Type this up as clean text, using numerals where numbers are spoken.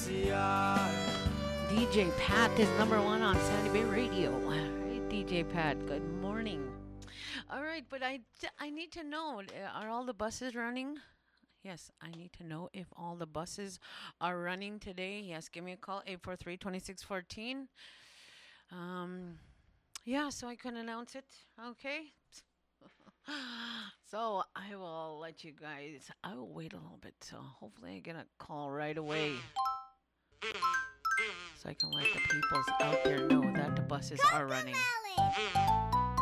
DJ Pat is number one on Sandy Bay Radio. Hey, DJ Pat, good morning. All right, but I need to know, are all the buses running? Yes, I need to know if all the buses are running today. Yes, give me a call, 843-2614. Um, yeah, so I can announce it. Okay. So I will let you guys, I will wait a little bit. So hopefully I get a call right away. So I can let the peoples out there know that the buses are running.